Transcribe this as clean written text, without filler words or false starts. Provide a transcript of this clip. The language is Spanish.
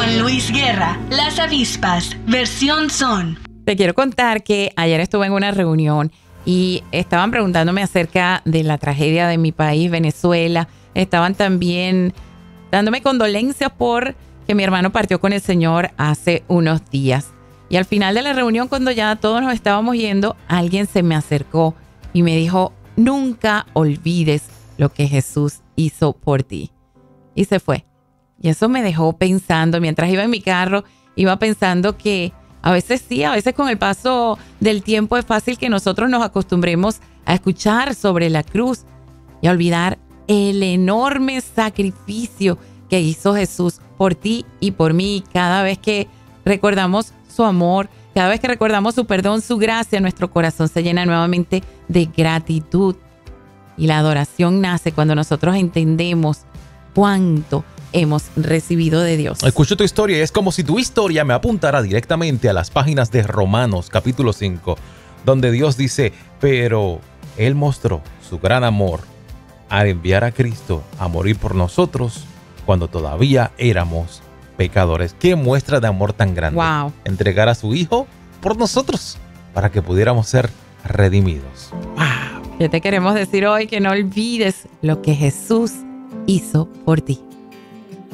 Con Luis Guerra, Las Avispas, versión son. Te quiero contar que ayer estuve en una reunión y estaban preguntándome acerca de la tragedia de mi país, Venezuela. Estaban también dándome condolencias por que mi hermano partió con el Señor hace unos días. Y al final de la reunión, cuando ya todos nos estábamos yendo, alguien se me acercó y me dijo, nunca olvides lo que Jesús hizo por ti. Y se fue. Y eso me dejó pensando, mientras iba en mi carro, iba pensando que a veces sí, a veces con el paso del tiempo es fácil que nosotros nos acostumbremos a escuchar sobre la cruz y a olvidar el enorme sacrificio que hizo Jesús por ti y por mí. Cada vez que recordamos su amor, cada vez que recordamos su perdón, su gracia, nuestro corazón se llena nuevamente de gratitud. Y la adoración nace cuando nosotros entendemos cuánto hemos recibido de Dios. Escucho tu historia y es como si tu historia me apuntara directamente a las páginas de Romanos capítulo 5, donde Dios dice, pero Él mostró su gran amor al enviar a Cristo a morir por nosotros cuando todavía éramos pecadores. ¡Qué muestra de amor tan grande! Wow. Entregar a su Hijo por nosotros para que pudiéramos ser redimidos. ¡Wow! ¿Qué te queremos decir hoy? Que no olvides lo que Jesús hizo por ti.